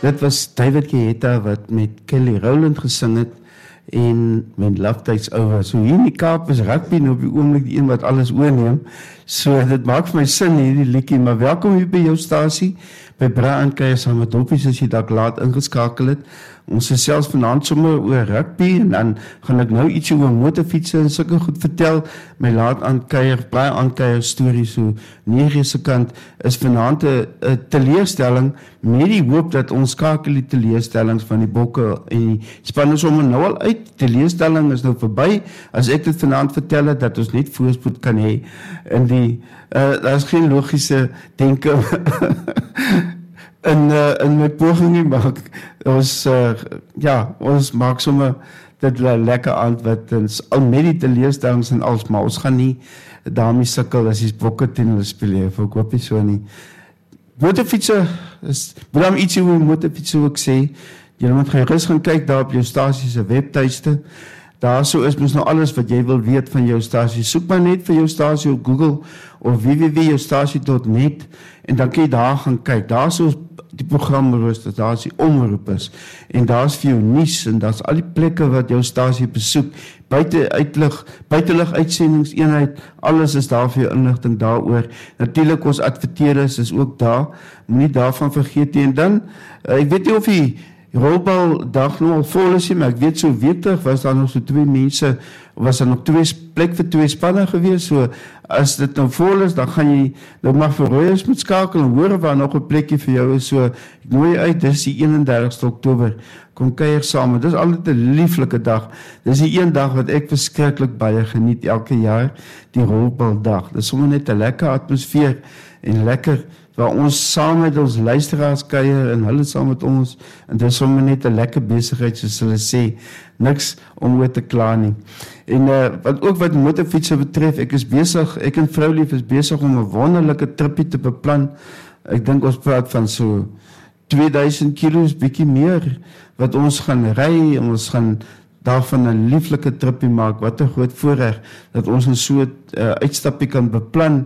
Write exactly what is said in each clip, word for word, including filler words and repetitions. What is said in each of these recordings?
Dit was David Guetta wat met Kelly Rowland gesing het en met Love Takes Over. So hier in die Kaap is rugby nou op die oomblik die een wat alles oorneem. So dit maak vir my sin hierdie liedjie, maar welkom hier by jou stasie, by Braai en Kuier saam met Doppies as jy dalk laat ingeskakel het. Ons is selfs vanaand sommer oor rugby en dan gaan ek nou ietsie oor motorfietsse en sulke goed vertel. My laat aan Kuier, Braai aan Kuier storie so nege se kant is vanaand 'n teleurstelling met die hoop dat ons skakel die teleurstellings van die bokke en die spanne sommer nou al uit. Die teleurstelling is nou verby as ek dit vanaand vertel het dat ons net voorspoed kan hê in die uh, daar is geen logiese denke in uh, in my poging nie, maar ons uh, ja, ons maak sommer dit lekker aan wat ons al met die teleurstellings en alles, maar ons gaan nie daarmee sukkel as die bokke teen hulle speel, ek hoop nie so nie. Motorfietsse is, wil dan ietsie oor motorfietsse ook sê, jy moet gerus gaan kyk daar op jou stasie se webtuiste. Daar so is mos nou alles wat jy wil weet van jou stasie. Soek maar net vir jou stasie op Google of w w w punt jou stasie punt net en dan kan jy daar gaan kyk. Daar so die programrooster, daar is die omroepers en daar is vir jou nuus en daar is al die plekke wat jou stasie besoek. Buite uitlig, buitelug uitsendingseenheid, alles is daar vir jou inligting daaroor. Natuurlik ons adverteerders is ook daar. Moenie daarvan vergeet nie. En dan ek weet nie of jy rolbal dag nou al vol is, maar ek weet so week terug was daar nog so twee mense, was daar nog twee plek vir twee spanne gewees, so as dit nou vol is, dan gaan jy nou maar vir Royals moet skakel en hoor waar nog 'n plekkie vir jou is, so ek nooi uit, dis die eenendertigste Oktober, kom kuier saam, dis altyd 'n lieflike dag, dis die een dag wat ek verskriklik baie geniet elke jaar, die rolbaldag, dis sommer net 'n lekker atmosfeer en lekker waar ons saam met ons luisteraars kuier en hulle saam met ons en dit is sommer net 'n lekker besigheid soos hulle sê, niks om oor te kla nie. En uh, wat ook wat motorfietsse betref, ek is besig, ek en vroulief is besig om 'n wonderlike tripie te beplan. Ek dink ons praat van so twee duisend kilos, bietjie meer wat ons gaan ry en ons gaan daarvan 'n lieflike tripie maak. Wat 'n groot voorreg dat ons 'n so uh, uitstappie kan beplan.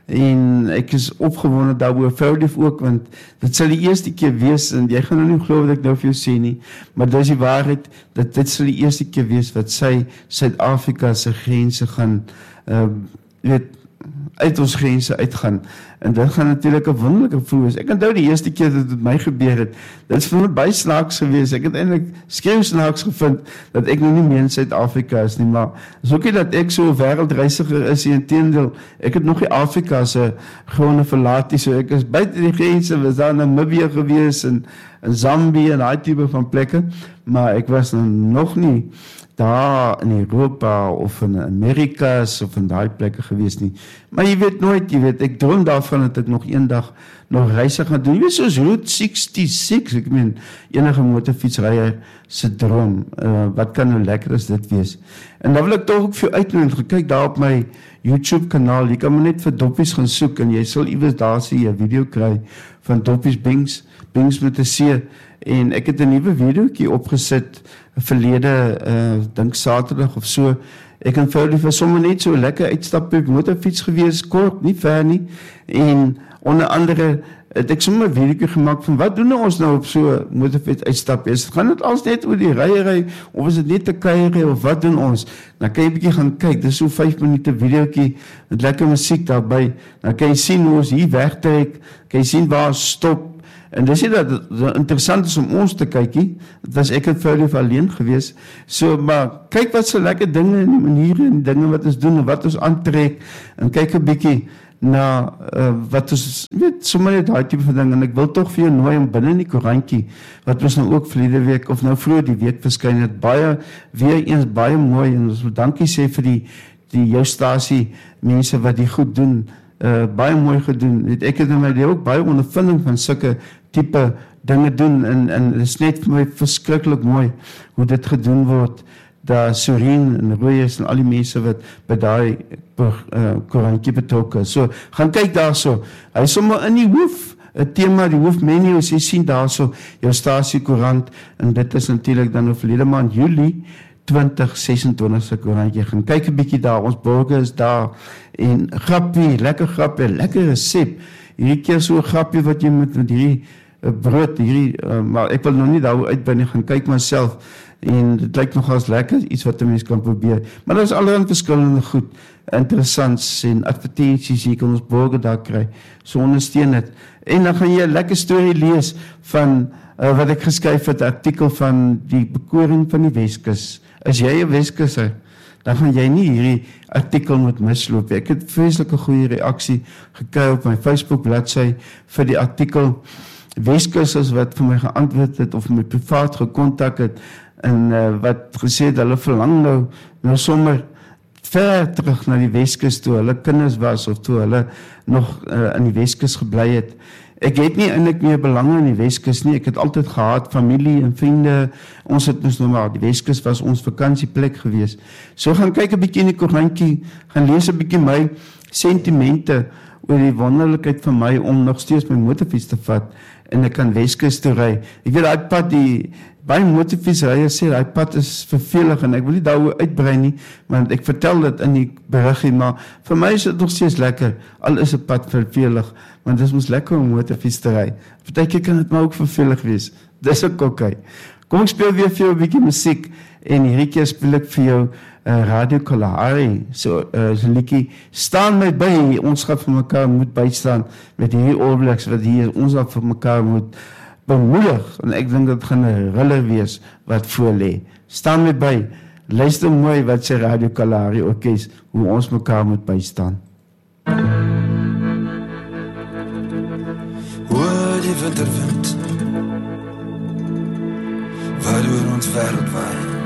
En ek is opgewonde daaroor, vroulief ook, want dit sal die eerste keer wees, en jy gaan nou nie glo wat ek nou vir jou sê nie, maar dit is die waarheid, dat dit sal die eerste keer wees, wat sy Suid-Afrika se grense gaan, uh, weet, uit ons grense uitgaan, en dit gaan natuurlik 'n wonderlike gevoel wees. Ek onthou die eerste keer dat dit met my gebeur het, dit is vir my baie snaaks gewees, ek het eintlik skreeu snaaks gevind, dat ek nou nie meer in Suid-Afrika is nie, maar is ook nie dat ek so 'n wêreldreisiger is, inteendeel, ek het nog nie Afrika se gewone verlaat nie, so ek is buite die grense, was daar in Namibië gewees, en in Zambië, en daai tipe van plekke, maar ek was nou nog nie daar in Europa of in Amerikas of in daai plekke gewees nie. Maar jy weet nooit, jy weet, ek droom daarvan dat ek nog eendag nog reise gaan doen. Jy weet soos Route sesenzestig, ek meen enige motorfietsryer se droom. Uh, wat kan nou lekker as dit wees? En dan wil ek tog ook vir jou uitnooi, kyk daar op my YouTube kanaal, jy kan maar net vir Doppies gaan soek en jy sal iewers daar sien 'n video kry van Doppies Bings, Bings met 'n C. En ek het 'n nuwe videoetjie opgesit verlede, uh, dink Saterdag of so. Ek en Voulie was sommer net so lekker uitstap op motorfiets gewees, kort, nie ver nie. En onder andere het ek sommer 'n videoetjie gemaak van wat doen ons nou op so motorfiets uitstap? Is gaan dit als net oor die ryery of is dit net te kuier of wat doen ons? Dan kan jy 'n bietjie gaan kyk. Dis so vyf minute videoetjie met lekker musiek daarbey. Dan kan jy sien hoe ons hier wegtrek, kan jy sien waar ons stop. En dis nie dat het interessant is om ons te kyk nie, het was ek en Voulie alleen gewees, so, maar kyk wat so lekker dinge en die maniere en dinge wat ons doen en wat ons aantrek, en kyk 'n bietjie na uh, wat ons, weet, sommer net daai tipe van ding, en ek wil toch vir jou nooi om binne in die koerantjie, wat ons nou ook verlede week, of nou vroeër die week verskyn het, baie, weer eens baie mooi, en ons wil dankie sê vir die, die jou stasie, mense wat die goed doen, Uh, baie mooi gedoen. Ek het in my lewe ook baie ondervinding van sulke tipe dinge doen en en dit is net vir my verskriklik mooi hoe dit gedoen word. Daar Sorien en Royes en al die mense wat by daai uh, koerantjie betrokke is. So gaan kyk daarso. Hy is sommer in die hoof 'n tema, die hoofmenu, as jy sien daarso jou stasie koerant en dit is natuurlik dan nou verlede maand Julie twintig sesentwintig se koerantjie. Gaan kyk 'n bietjie daar. Ons borgers is daar en grappie, lekker grappie, lekker resep. Hierdie keer so 'n grappie wat jy met met hierdie uh, brood hierdie, uh, maar ek wil nog nie daar uitbrei nie, gaan kyk myself, en dit lyk nogals lekker, iets wat 'n mens kan probeer. Maar daar is allerlei verskillende goed, interessants en advertensies, jy kan ons borge daar kry, so ondersteun dit. En dan gaan jy 'n lekker storie lees van, uh, wat ek geskryf het, 'n artikel van die bekoring van die Weskus. As jy 'n Weskusser, dan gaan jy nie hierdie artikel moet misloop. Ek het vreeslike goeie reaksie gekry op my Facebook bladsy vir die artikel. Weskussers wat vir my geantwoord het of my privaat gekontak het en uh, wat gesê het hulle verlang nou nou sommer ver terug na die Weskus toe hulle kinders was of toe hulle nog uh, in die Weskus gebly het. Ek het nie eintlik meer belang in die Weskus nie. Ek het altyd gehad familie en vriende. Ons het mos nou maar die Weskus was ons vakansieplek gewees. So gaan kyk 'n bietjie in die koerantjie, gaan lees 'n bietjie my sentimente oor die wonderlikheid van my om nog steeds my motorfiets te vat en ek kan Weskus toe ry. Ek weet daai pad die baie motorfietsryers sê daai pad is vervelig en ek wil nie daaroor uitbrei nie, want ek vertel dit in die beriggie, maar vir my is dit nog steeds lekker, al is 'n pad vervelig, want dit is mos lekker om motorfiets te ry. Partykeer kan dit maar ook vervelig wees. Dis ook oké. Kom ek speel weer vir jou 'n bietjie musiek en hierdie keer speel ek vir jou uh, Radio Kalahari, so uh, so liedjie, staan my by, ons gaan vir mekaar moet bystaan met hierdie All Blacks wat hier, ons gaan vir mekaar moet bemoedig, en ek dink dit gaan 'n riller wees wat voor lê. Staan my by, luister mooi wat sê Radio Kalahari Orkees, hoe ons mekaar moet bystaan. Hoor die winterwind, waaroor ons wêreld waai,